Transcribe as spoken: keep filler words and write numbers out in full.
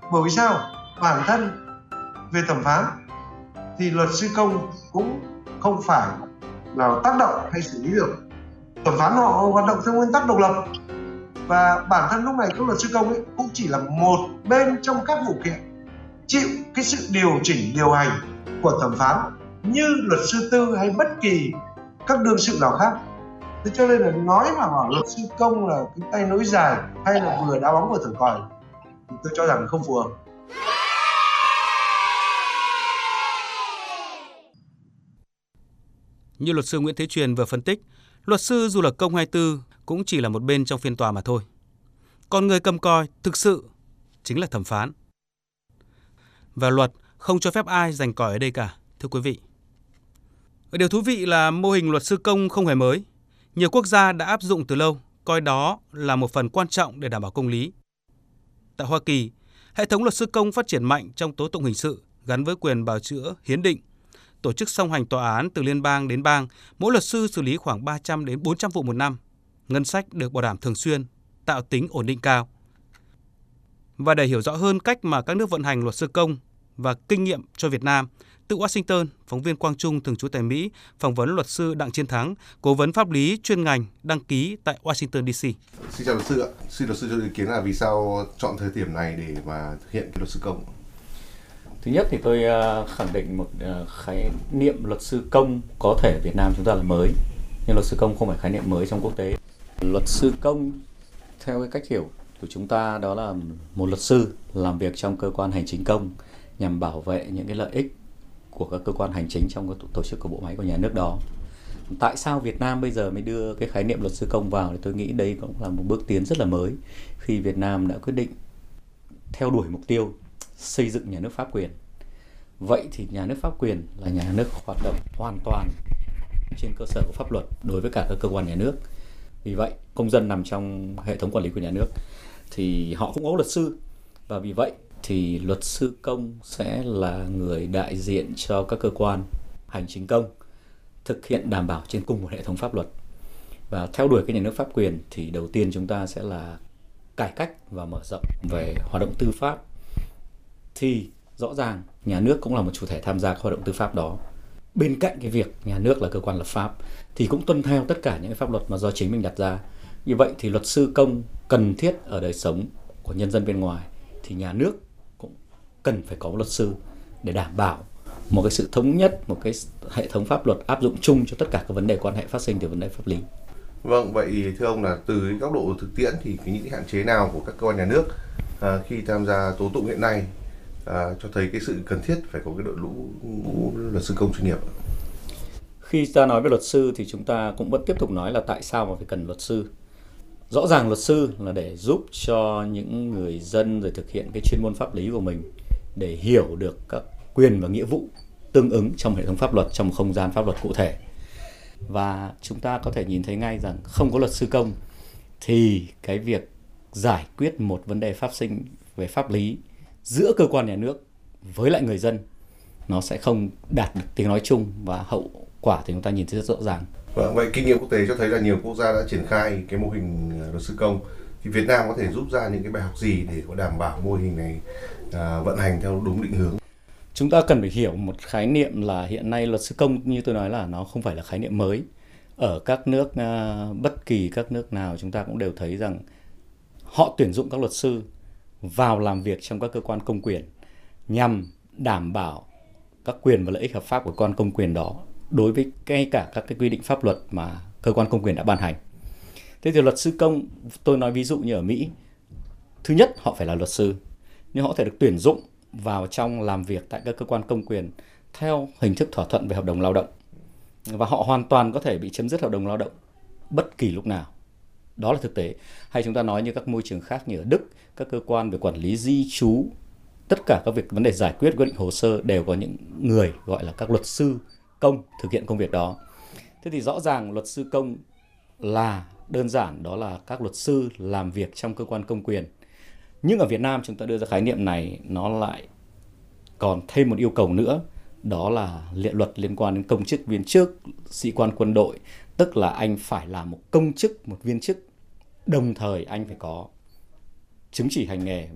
Bởi vì sao? Bản thân về thẩm phán thì luật sư công cũng không phải là tác động hay xử lý được. Thẩm phán họ hoạt động theo nguyên tắc độc lập, và bản thân lúc này các luật sư công ấy cũng chỉ là một bên trong các vụ kiện, chịu cái sự điều chỉnh điều hành của thẩm phán như luật sư tư hay bất kỳ các đương sự nào khác. Thế cho nên là nói mà bảo luật sư công là cái tay nối dài hay là vừa đá bóng vừa thổi còi thì tôi cho rằng không phù hợp. Như luật sư Nguyễn Thế Truyền vừa phân tích, luật sư dù là công hay tư cũng chỉ là một bên trong phiên tòa mà thôi. Còn người cầm còi thực sự chính là thẩm phán. Và luật không cho phép ai giành còi ở đây cả, thưa quý vị. Điều thú vị là mô hình luật sư công không hề mới. Nhiều quốc gia đã áp dụng từ lâu, coi đó là một phần quan trọng để đảm bảo công lý. Tại Hoa Kỳ, hệ thống luật sư công phát triển mạnh trong tố tụng hình sự gắn với quyền bào chữa hiến định. Tổ chức song hành tòa án từ liên bang đến bang, mỗi luật sư xử lý khoảng ba trăm đến bốn trăm vụ một năm. Ngân sách được bảo đảm thường xuyên, tạo tính ổn định cao. Và để hiểu rõ hơn cách mà các nước vận hành luật sư công và kinh nghiệm cho Việt Nam, từ Washington, phóng viên Quang Trung thường trú tại Mỹ phỏng vấn luật sư Đặng Chiến Thắng, cố vấn pháp lý chuyên ngành đăng ký tại Washington đê xê. Xin chào luật sư ạ. Xin luật sư cho ý kiến là vì sao chọn thời điểm này để mà thực hiện cái luật sư công? Thứ nhất thì tôi khẳng định một khái niệm luật sư công có thể ở Việt Nam chúng ta là mới, nhưng luật sư công không phải khái niệm mới trong quốc tế. Luật sư công theo cái cách hiểu của chúng ta đó là một luật sư làm việc trong cơ quan hành chính công nhằm bảo vệ những cái lợi ích của các cơ quan hành chính trong các tổ chức của bộ máy của nhà nước đó. Tại sao Việt Nam bây giờ mới đưa cái khái niệm luật sư công vào thì tôi nghĩ đây cũng là một bước tiến rất là mới khi Việt Nam đã quyết định theo đuổi mục tiêu xây dựng nhà nước pháp quyền. Vậy thì nhà nước pháp quyền là nhà nước hoạt động hoàn toàn trên cơ sở của pháp luật đối với cả các cơ quan nhà nước. Vì vậy, công dân nằm trong hệ thống quản lý của nhà nước thì họ cũng có luật sư, và vì vậy thì luật sư công sẽ là người đại diện cho các cơ quan hành chính công thực hiện đảm bảo trên cùng một hệ thống pháp luật. Và theo đuổi cái nhà nước pháp quyền thì đầu tiên chúng ta sẽ là cải cách và mở rộng về hoạt động tư pháp. Thì rõ ràng nhà nước cũng là một chủ thể tham gia các hoạt động tư pháp đó. Bên cạnh cái việc nhà nước là cơ quan lập pháp thì cũng tuân theo tất cả những cái pháp luật mà do chính mình đặt ra. Như vậy thì luật sư công cần thiết ở đời sống của nhân dân bên ngoài, thì nhà nước cũng cần phải có một luật sư để đảm bảo một cái sự thống nhất, một cái hệ thống pháp luật áp dụng chung cho tất cả các vấn đề quan hệ phát sinh từ vấn đề pháp lý. Vâng, vậy thưa ông là từ cái góc độ thực tiễn thì những cái hạn chế nào của các cơ quan nhà nước à, khi tham gia tố tụng hiện nay à, cho thấy cái sự cần thiết phải có cái đội ngũ luật sư công chuyên nghiệp? Khi ta nói về luật sư thì chúng ta cũng vẫn tiếp tục nói là tại sao mà phải cần luật sư. Rõ ràng luật sư là để giúp cho những người dân rồi thực hiện cái chuyên môn pháp lý của mình để hiểu được các quyền và nghĩa vụ tương ứng trong hệ thống pháp luật, trong không gian pháp luật cụ thể. Và chúng ta có thể nhìn thấy ngay rằng không có luật sư công thì cái việc giải quyết một vấn đề phát sinh về pháp lý giữa cơ quan nhà nước với lại người dân nó sẽ không đạt được tiếng nói chung, và hậu quả thì chúng ta nhìn thấy rất rõ ràng. Vâng, vậy kinh nghiệm quốc tế cho thấy là nhiều quốc gia đã triển khai cái mô hình luật sư công, thì Việt Nam có thể rút ra những cái bài học gì để có đảm bảo mô hình này à, vận hành theo đúng định hướng? Chúng ta cần phải hiểu một khái niệm là hiện nay luật sư công như tôi nói là nó không phải là khái niệm mới. Ở các nước, bất kỳ các nước nào chúng ta cũng đều thấy rằng họ tuyển dụng các luật sư vào làm việc trong các cơ quan công quyền nhằm đảm bảo các quyền và lợi ích hợp pháp của cơ quan công quyền đó đối với ngay cả các cái quy định pháp luật mà cơ quan công quyền đã ban hành. Thế thì luật sư công, tôi nói ví dụ như ở Mỹ, thứ nhất họ phải là luật sư, nhưng họ có thể được tuyển dụng vào trong làm việc tại các cơ quan công quyền theo hình thức thỏa thuận về hợp đồng lao động, và họ hoàn toàn có thể bị chấm dứt hợp đồng lao động bất kỳ lúc nào. Đó là thực tế. Hay chúng ta nói như các môi trường khác như ở Đức, các cơ quan về quản lý di trú, tất cả các việc vấn đề giải quyết quyết định hồ sơ đều có những người gọi là các luật sư công thực hiện công việc đó. Thế thì rõ ràng luật sư công là đơn giản đó là các luật sư làm việc trong cơ quan công quyền. Nhưng ở Việt Nam chúng ta đưa ra khái niệm này nó lại còn thêm một yêu cầu nữa, đó là liên luật liên quan đến công chức viên chức, sĩ quan quân đội, tức là anh phải là một công chức, một viên chức, đồng thời anh phải có chứng chỉ hành nghề